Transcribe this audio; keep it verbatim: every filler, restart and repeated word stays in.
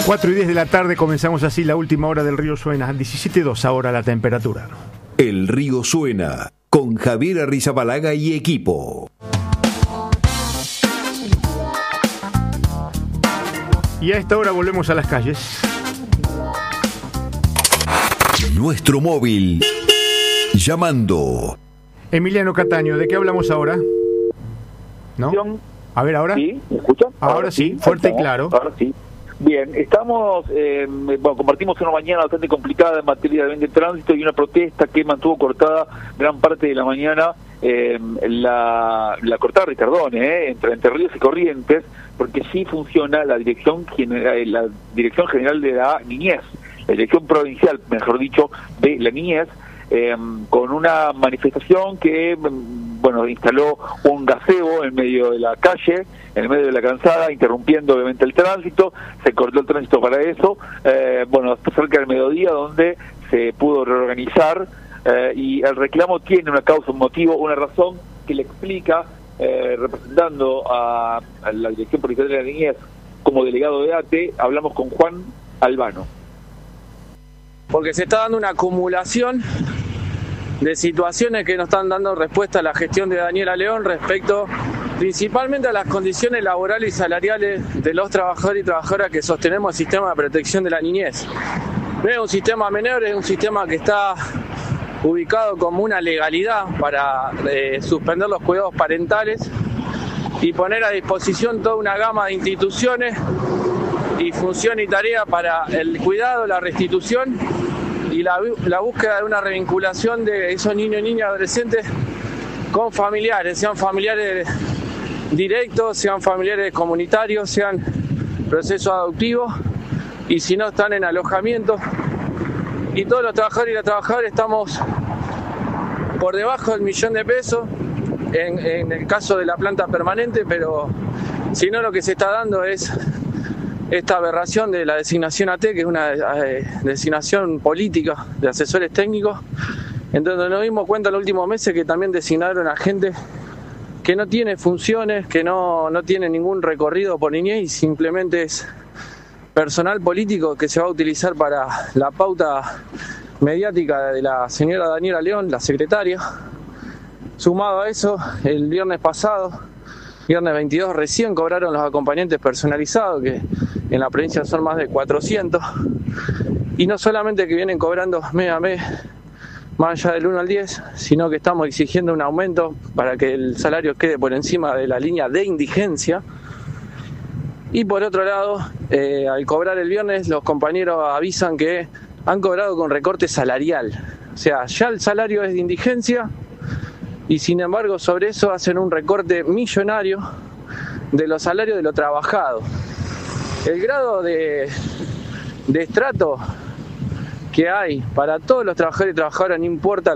cuatro y diez de la tarde comenzamos así la última hora del Río Suena. diecisiete dos ahora la temperatura. El Río Suena con Javier Arrizabalaga y equipo. Y a esta hora volvemos a las calles. Nuestro móvil llamando. Emiliano Cataño, ¿de qué hablamos ahora? ¿No? A ver, ¿ahora? ¿Sí? ¿Me escuchan? Ahora, ahora sí, fuerte estamos, y claro. Ahora sí. Bien, estamos, eh, bueno, compartimos una mañana bastante complicada en materia de tránsito y una protesta que mantuvo cortada gran parte de la mañana eh, la, la cortada Ricardone, eh, entre, entre Ríos y Corrientes, porque sí funciona la dirección general, la dirección general de la niñez, la dirección provincial, mejor dicho, de la niñez, eh, con una manifestación que, bueno, instaló un gazebo en medio de la calle, en el medio de la calzada, interrumpiendo obviamente el tránsito. Se cortó el tránsito para eso, eh, bueno, hasta cerca del mediodía, donde se pudo reorganizar, eh, y el reclamo tiene una causa, un motivo, una razón que le explica, eh, representando a, a la Dirección Provincial de la Niñez como delegado de A T E, hablamos con Juan Albano. Porque se está dando una acumulación de situaciones que no están dando respuesta a la gestión de Daniela León respecto principalmente a las condiciones laborales y salariales de los trabajadores y trabajadoras que sostenemos el sistema de protección de la niñez. No es un sistema menor, es un sistema que está ubicado como una legalidad para eh, suspender los cuidados parentales y poner a disposición toda una gama de instituciones y función y tarea para el cuidado, la restitución y la, la búsqueda de una revinculación de esos niños, niñas, adolescentes con familiares, sean familiares directos, sean familiares comunitarios, sean procesos adoptivos, y si no están en alojamiento. Y todos los trabajadores y las trabajadoras estamos por debajo del millón de pesos en, en el caso de la planta permanente, pero si no, lo que se está dando es esta aberración de la designación A T, que es una eh, designación política de asesores técnicos, en donde nos dimos cuenta en los últimos meses que también designaron a gente que no tiene funciones, que no, no tiene ningún recorrido por niñez y simplemente es personal político que se va a utilizar para la pauta mediática de la señora Daniela León, la secretaria. Sumado a eso, el viernes pasado, viernes veintidós, recién cobraron los acompañantes personalizados, que en la provincia son más de cuatrocientos, y no solamente que vienen cobrando mes a mes, más allá del uno al diez, sino que estamos exigiendo un aumento para que el salario quede por encima de la línea de indigencia. Y por otro lado, eh, al cobrar el viernes, los compañeros avisan que han cobrado con recorte salarial. O sea, ya el salario es de indigencia y sin embargo sobre eso hacen un recorte millonario de los salarios de lo trabajado. El grado de, de estrato que hay para todos los trabajadores y trabajadoras, no importa